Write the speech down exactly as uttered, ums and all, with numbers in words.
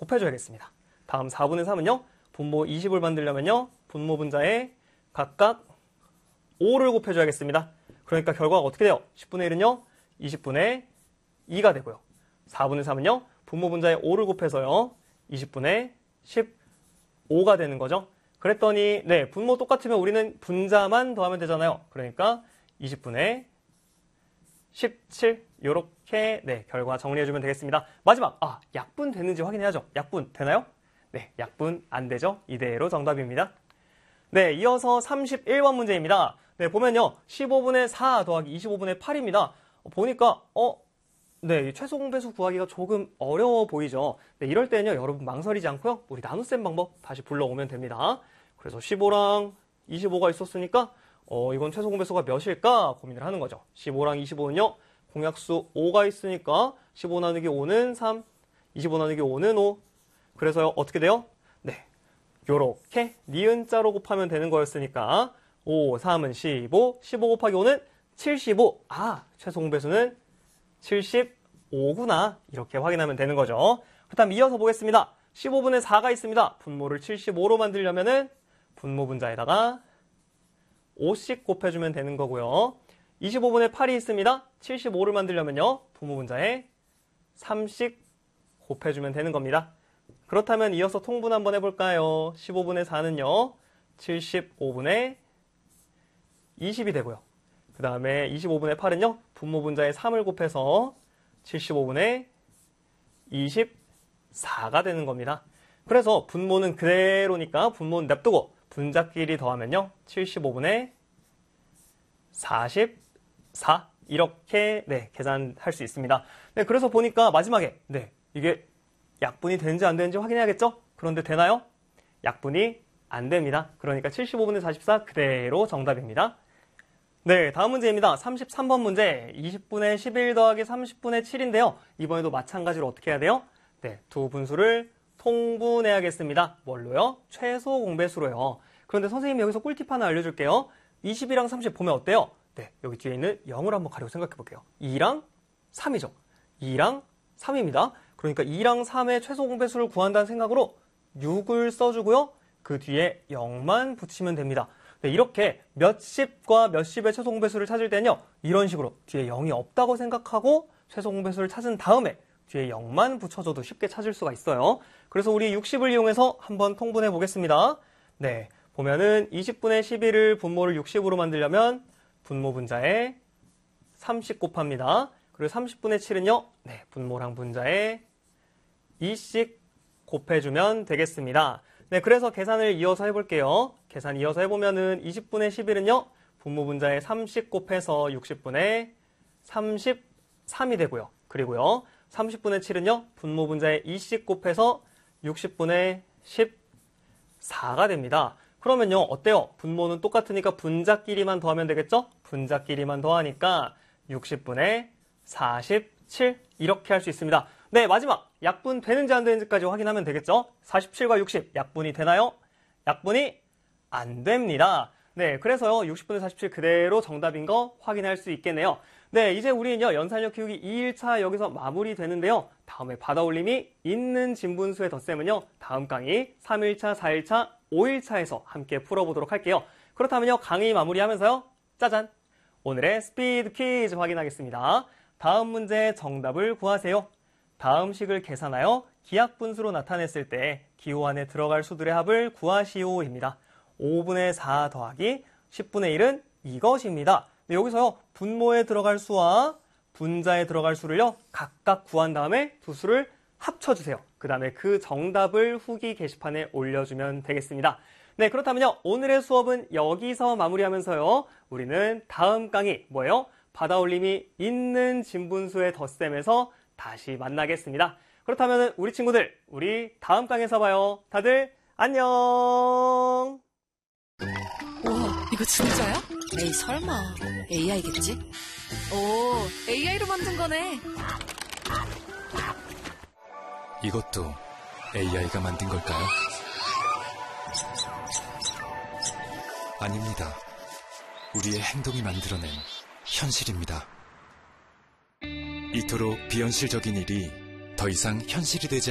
곱해줘야겠습니다. 다음 사분의 삼은요. 분모 이십을 만들려면요. 분모 분자에 각각 오를 곱해줘야겠습니다. 그러니까 결과가 어떻게 돼요? 십분의 일은요. 이십분의 이가 되고요. 사분의 삼은요. 분모 분자에 오를 곱해서요. 이십분의 십오가 되는 거죠. 그랬더니 네, 분모 똑같으면 우리는 분자만 더하면 되잖아요. 그러니까 이십분의 십칠 이렇게 네, 결과 정리해주면 되겠습니다. 마지막 아 약분 되는지 확인해야죠. 약분 되나요? 네, 약분 안 되죠. 이대로 정답입니다. 네, 이어서 삼십일 번 문제입니다. 네, 보면요. 십오분의 사 더하기 이십오분의 팔입니다. 어, 보니까 어 네, 최소 공배수 구하기가 조금 어려워 보이죠. 네, 이럴 때는요, 여러분 망설이지 않고요, 우리 나눗셈 방법 다시 불러오면 됩니다. 그래서 십오랑 이십오가 있었으니까, 어, 이건 최소 공배수가 몇일까 고민을 하는 거죠. 십오랑 이십오는요, 공약수 오가 있으니까, 십오 나누기 오는 삼, 이십오 나누기 오는 오. 그래서요, 어떻게 돼요? 네, 요렇게 니은자로 곱하면 되는 거였으니까, 오, 삼은 십오, 십오 곱하기 오는 칠십오. 아, 최소 공배수는 칠십오구나. 이렇게 확인하면 되는 거죠. 그렇다면 이어서 보겠습니다. 십오분의 사가 있습니다. 분모를 칠십오로 만들려면은 분모 분자에다가 오씩 곱해주면 되는 거고요. 이십오분의 팔이 있습니다. 칠십오를 만들려면요. 분모 분자에 삼씩 곱해주면 되는 겁니다. 그렇다면 이어서 통분 한번 해볼까요? 십오분의 사는요. 칠십오분의 이십이 되고요. 그 다음에 이십오분의 팔은요. 분모 분자에 삼을 곱해서 칠십오분의 이십사가 되는 겁니다. 그래서 분모는 그대로니까 분모는 냅두고 분자끼리 더하면요. 칠십오분의 사십사 이렇게 네, 계산할 수 있습니다. 네, 그래서 보니까 마지막에 네, 이게 약분이 되는지 안 되는지 확인해야겠죠? 그런데 되나요? 약분이 안 됩니다. 그러니까 칠십오분의 사십사 그대로 정답입니다. 네, 다음 문제입니다. 삼십삼 번 문제, 이십분의 십일 더하기 삼십분의 칠인데요. 이번에도 마찬가지로 어떻게 해야 돼요? 네, 두 분수를 통분해야겠습니다. 뭘로요? 최소 공배수로요. 그런데 선생님이 여기서 꿀팁 하나 알려줄게요. 이십이랑 삼십 보면 어때요? 네, 여기 뒤에 있는 영을 한번 가리고 생각해 볼게요. 이랑 삼이죠. 이랑 삼입니다. 그러니까 이랑 삼의 최소 공배수를 구한다는 생각으로 육을 써주고요. 그 뒤에 영만 붙이면 됩니다. 네, 이렇게 몇십과 몇십의 최소 공배수를 찾을 때는요. 이런 식으로 뒤에 영이 없다고 생각하고 최소 공배수를 찾은 다음에 뒤에 영만 붙여줘도 쉽게 찾을 수가 있어요. 그래서 우리 육십을 이용해서 한번 통분해 보겠습니다. 네, 보면은 이십분의 십일을 분모를 육십으로 만들려면 분모 분자에 삼십 곱합니다. 그리고 삼십분의 칠은요. 네, 분모랑 분자에 이씩 곱해주면 되겠습니다. 네, 그래서 계산을 이어서 해볼게요. 계산 이어서 해보면은 이십분의 십일은요. 분모 분자에 삼십 곱해서 육십분의 삼십삼이 되고요. 그리고요. 삼십분의 칠은요. 분모 분자에 이씩 곱해서 육십분의 십사가 됩니다. 그러면요. 어때요? 분모는 똑같으니까 분자끼리만 더하면 되겠죠? 분자끼리만 더하니까 육십분의 사십칠 이렇게 할 수 있습니다. 네, 마지막 약분 되는지 안 되는지까지 확인하면 되겠죠? 사십칠과 육십 약분이 되나요? 약분이 안 됩니다. 네, 그래서요 육십분의 사십칠 그대로 정답인 거 확인할 수 있겠네요. 네, 이제 우리는요 연산력 키우기 이 일차 여기서 마무리되는데요. 다음에 받아올림이 있는 진분수의 덧셈은요 다음 강의 삼 일차, 사 일차, 오 일차에서 함께 풀어보도록 할게요. 그렇다면요 강의 마무리하면서요 짜잔! 오늘의 스피드 퀴즈 확인하겠습니다. 다음 문제 정답을 구하세요. 다음 식을 계산하여 기하분수로 나타냈을 때 기호 안에 들어갈 수들의 합을 구하시오입니다. 오분의 사 더하기 십분의 일은 이것입니다. 네, 여기서요 분모에 들어갈 수와 분자에 들어갈 수를요 각각 구한 다음에 두 수를 합쳐주세요. 그 다음에 그 정답을 후기 게시판에 올려주면 되겠습니다. 네, 그렇다면요 오늘의 수업은 여기서 마무리하면서요 우리는 다음 강의 뭐예요? 받아올림이 있는 진분수의 덧셈에서 다시 만나겠습니다. 그렇다면 우리 친구들 우리 다음 강에서 봐요. 다들 안녕. 우와, 이거 진짜야? 에이 설마 에이아이겠지? 오, 에이아이로 만든 거네. 이것도 에이아이가 만든 걸까요? 아닙니다. 우리의 행동이 만들어낸 현실입니다. 이토록 비현실적인 일이 더 이상 현실이 되지